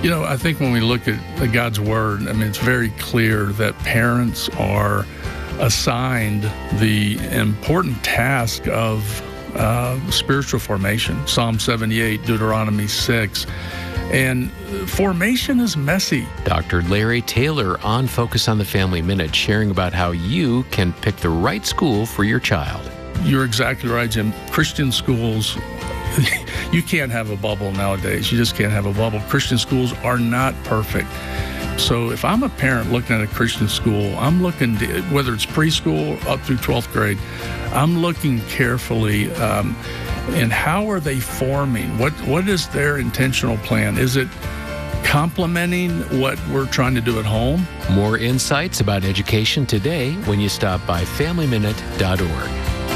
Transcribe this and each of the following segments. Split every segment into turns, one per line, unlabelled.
I think when we look at God's Word, it's very clear that parents are assigned the important task of spiritual formation. Psalm 78, Deuteronomy 6. And formation is messy.
Dr. Larry Taylor on Focus on the Family Minute, sharing about how you can pick the right school for your child.
You're exactly right, Jim. Christian schools, you can't have a bubble nowadays. You just can't have a bubble. Christian schools are not perfect. So if I'm a parent looking at a Christian school, I'm looking, whether it's preschool up through 12th grade, I'm looking carefully in how are they forming? What is their intentional plan? Is it complementing what we're trying to do at home?
More insights about education today when you stop by FamilyMinute.org.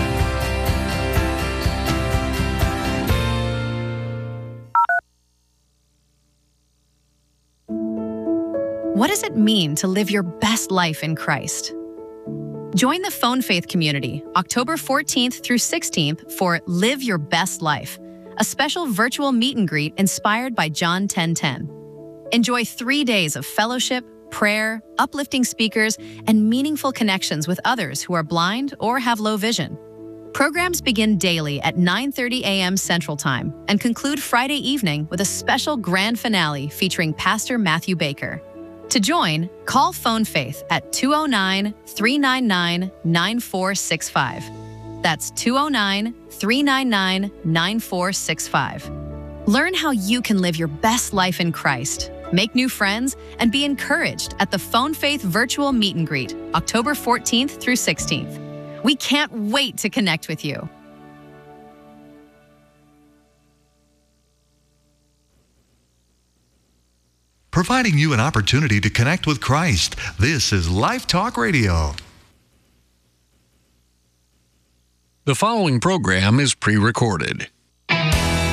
What does it mean to live your best life in Christ? Join the Phone Faith community October 14th through 16th for Live Your Best Life, a special virtual meet and greet inspired by John 10:10. Enjoy 3 days of fellowship, prayer, uplifting speakers, and meaningful connections with others who are blind or have low vision. Programs begin daily at 9:30 a.m. Central Time and conclude Friday evening with a special grand finale featuring Pastor Matthew Baker. To join, call Phone Faith at 209-399-9465. That's 209-399-9465. Learn how you can live your best life in Christ, make new friends, and be encouraged at the Phone Faith Virtual Meet and Greet, October 14th through 16th. We can't wait to connect with you.
Providing you an opportunity to connect with Christ. This is Life Talk Radio.
The following program is pre-recorded.